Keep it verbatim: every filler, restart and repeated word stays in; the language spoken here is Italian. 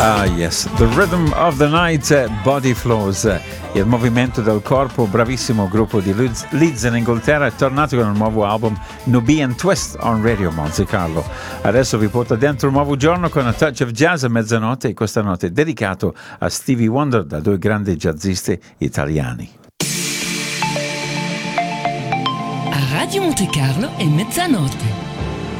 Ah yes, The Rhythm of the Night, Body Flows, il movimento del corpo, bravissimo gruppo di Leeds, Leeds in Inghilterra, è tornato con il nuovo album Nubian Twist on Radio Monte Carlo. Adesso vi porta dentro un nuovo giorno con A Touch of Jazz a mezzanotte, e questa notte è dedicato a Stevie Wonder da due grandi jazzisti italiani. A Radio Monte Carlo è mezzanotte.